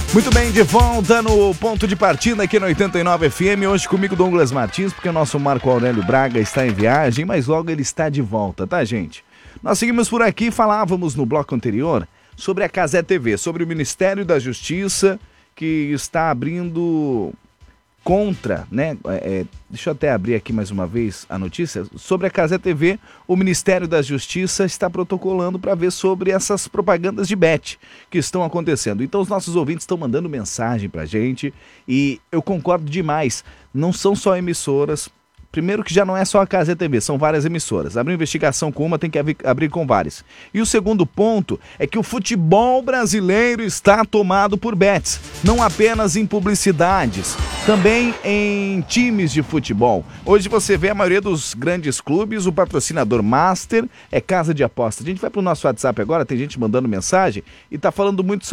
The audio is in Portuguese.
Muito bem, de volta no ponto de partida aqui no 89 FM, hoje comigo Douglas Martins, porque o nosso Marco Aurélio Braga está em viagem, mas logo ele está de volta, tá, gente? Nós seguimos por aqui, falávamos no bloco anterior sobre a Cazé TV, sobre o Ministério da Justiça que está abrindo contra, né? Deixa eu até abrir aqui mais uma vez a notícia. Sobre a Cazé TV, o Ministério da Justiça está protocolando para ver sobre essas propagandas de bet que estão acontecendo. Então os nossos ouvintes estão mandando mensagem para a gente e eu concordo demais. Não são só emissoras. Primeiro que já não é só a Cazé TV, são várias emissoras. Abrir investigação com uma, tem que abrir com várias. E o segundo ponto é que o futebol brasileiro está tomado por bets. Não apenas em publicidades, também em times de futebol. Hoje você vê a maioria dos grandes clubes, o patrocinador master é casa de aposta. A gente vai para o nosso WhatsApp agora, tem gente mandando mensagem e está falando muito